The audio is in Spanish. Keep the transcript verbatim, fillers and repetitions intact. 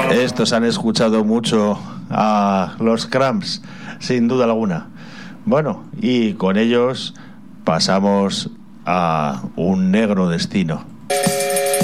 Estos han escuchado mucho a los Cramps, sin duda alguna. Bueno, y con ellos pasamos a un negro destino.